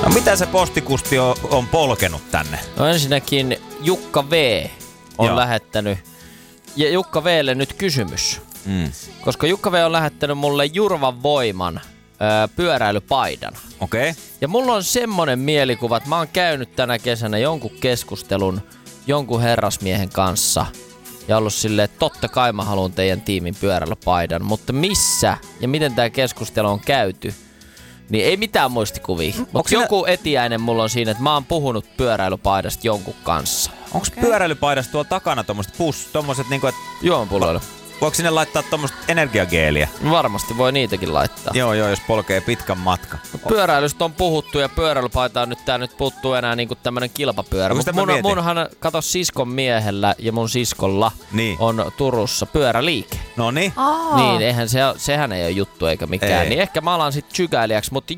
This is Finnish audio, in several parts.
No mitä se postikusti on polkenut tänne? No ensinnäkin Jukka V on Joo. lähettänyt, ja Jukka V:lle nyt kysymys. Koska Jukka V on lähettänyt mulle Jurvan Voiman pyöräilypaidan. Okei. Okay. Ja mulla on semmonen mielikuva, että mä oon käynyt tänä kesänä jonkun keskustelun jonkun herrasmiehen kanssa ja ollut silleen, että totta kai mä haluan teidän tiimin pyöräilypaidan, mutta missä ja miten tää keskustelu on käyty, niin ei mitään muistikuvia. Mutta joku etiäinen mulla on siinä, että mä oon puhunut pyöräilypaidasta jonkun kanssa. Onko pyöräilypaidasta tuolla takana tommoset niinku, että Juomanpulloilla. voiko sinne laittaa tommoset energiageeliä? Varmasti voi niitäkin laittaa. Joo, jos polkee pitkän matka. Pyöräilystä on puhuttu ja pyöräilypaita on nyt, tää nyt puuttuu enää niinku tämmönen kilpapyörä. Mutta munhan kato siskon miehellä ja mun siskolla on Turussa pyöräliike. Noniin. Niin, sehän ei ole juttu eikä mikään. Ei. Niin ehkä mä alan sit sykäilijäksi, mutta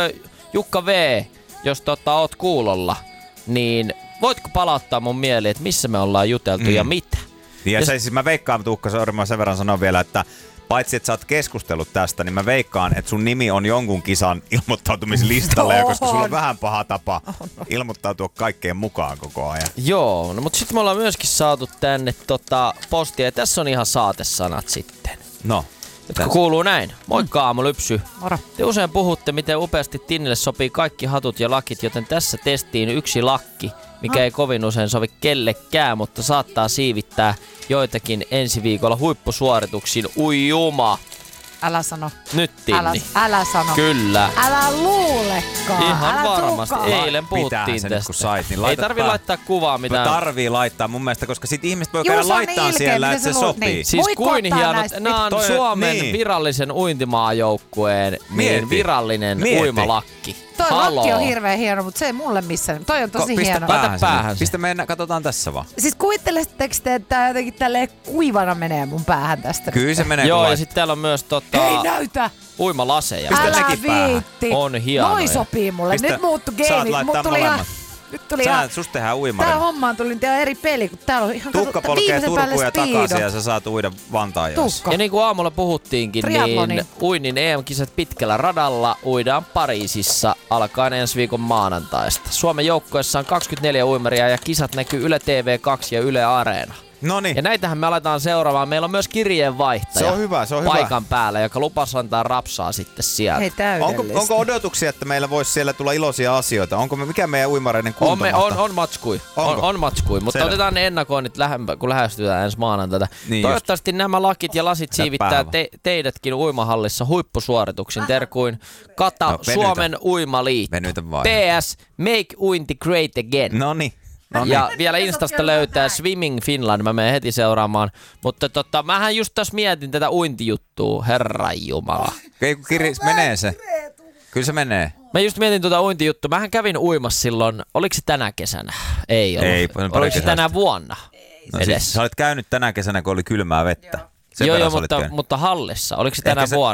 Jukka V, jos oot kuulolla, niin voitko palauttaa mun mieliin, että missä me ollaan juteltu ja mitä? Ja siis mä veikkaan, Tuukka Sorma sen verran sanon vielä, että paitsi että sä oot keskustellut tästä, niin mä veikkaan, että sun nimi on jonkun kisan ilmoittautumislistalla, ja koska sulla on vähän paha tapa ilmoittautua kaikkeen mukaan koko ajan. Joo, no mutta sitten me ollaan myöskin saatu tänne postia, ja tässä on ihan saatesanat sitten. No. Jotka kuuluu näin. Moikka aamulypsy. Moro. Te usein puhutte, miten upeasti Tinnille sopii kaikki hatut ja lakit, joten tässä testiin yksi lakki, mikä ei kovin usein sovi kellekään, mutta saattaa siivittää joitakin ensi viikolla huippusuorituksiin. Ui juma! Älä sano. Nyt Tinni. Älä sano. Kyllä. Älä luulekaan. Ihan älä varmasti. tuukaan. Eilen puhuttiin sen, tästä. kun sait, niin ei tarvi laittaa kuvaa mitään. Tarvii laittaa mun mielestä, koska sit ihmiset voi käydä laittaa ilkeä, siellä, että se sopii. Niin. Siis kuin hienot, nämä on Suomen niin. virallisen uintimaajoukkueen virallinen uimalakki. Toi lakki on hirveän hieno, mutta se ei mulle missään. Toi on tosi hieno. Laita päähän se. Pistä mennä, katsotaan tässä vaan. Siis kuvitteletteko te, että tää jotenkin tälleen kuivana menee mun päähän tästä? Kyllä se menee. Joo, ja sitten täällä on myös Hei näytä! uimalaseja. Älä viitti. On hienoja. Noi sopii mulle. Pistä, Nyt muuttu saat geimi. laittaa molemmat. Nyt tuli ihan... Susta tehdään uimarin. Tää hommaan tuli tehdä eri peli, kun täällä on ihan... Tukka polkee Turkuun takaisin ja sä saat uida Vantaajoissa. Tukka. Ja niin kuin aamulla puhuttiinkin, Triathloni. niin uinnin EM-kisat pitkällä radalla uidaan Pariisissa alkaen ensi viikon maanantaista. Suomen joukkueessa on 24 uimaria ja kisat näkyy Yle TV2 ja Yle Areena. Noniin. Ja näitähän me aletaan seuraamaan. Meillä on myös kirjeenvaihtaja Se on hyvä. paikan päällä, joka lupasi antaa rapsaa sitten sieltä. Hei, täydellistä. Onko odotuksia, että meillä voisi siellä tulla iloisia asioita? Mikä meidän uimareiden kuntomahta? On matskui. On matskui, mutta otetaan ne ennakoinnit kun lähestytään ensi maanantaita. Niin toivottavasti nämä lakit ja lasit siivittää teidätkin uimahallissa huippusuorituksin. Terkuin Kata Suomen Uimaliitto. Venytä vaan. PS, make uinti great again. Noniin. Ja vielä Instasta löytää Swimming Finland, mä menen heti seuraamaan. Mutta mähän just tässä mietin tätä uintijuttua, herranjumala. Ei kun menee se. Kyllä se menee. Mä just mietin tuota uintijuttua. Mähän kävin uimassa silloin, oliko se tänä kesänä? Ei ollut. Ei, oliko se tänä vuonna? No siis, sä olet käynyt tänä kesänä, kun oli kylmää vettä. Joo, mutta hallissa. Oliko se tänä vuonna?